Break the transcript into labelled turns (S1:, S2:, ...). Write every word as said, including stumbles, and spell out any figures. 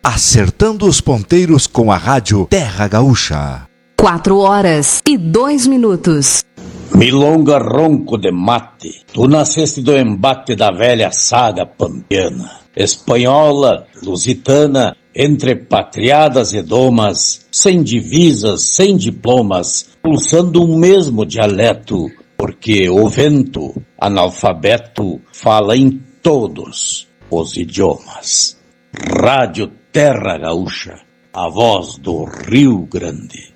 S1: acertando os ponteiros com a rádio Terra Gaúcha.
S2: Quatro horas e dois minutos.
S3: Milonga ronco de mate, tu nasceste do embate da velha saga pampiana, espanhola, lusitana, entre patriadas e domas, sem divisas, sem diplomas, pulsando um mesmo dialeto, porque o vento, analfabeto, fala em todos os idiomas. Rádio Terra Gaúcha, a voz do Rio Grande.